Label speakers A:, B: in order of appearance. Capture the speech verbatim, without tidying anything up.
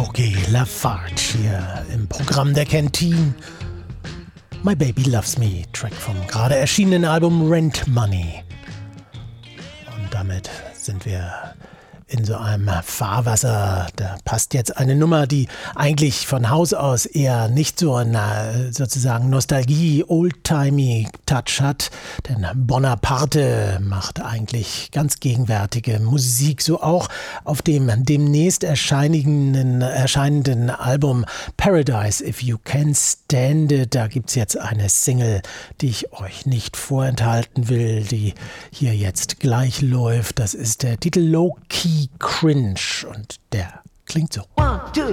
A: Porgy Lafarge hier im Programm der Canteen. My Baby Loves Me, Track vom gerade erschienenen Album Rent Money. Und damit sind wir in so einem Fahrwasser. Da passt jetzt eine Nummer, die eigentlich von Haus aus eher nicht so eine sozusagen Nostalgie, Oldtimey Touch hat. Denn Bonaparte macht eigentlich ganz gegenwärtige Musik, so auch auf dem demnächst erscheinenden, erscheinenden Album Paradise If You Can Stand It. Da gibt's jetzt eine Single, die ich euch nicht vorenthalten will, die hier jetzt gleich läuft. Das ist der Titel Low Key Cringe und der klingt so.
B: One, two,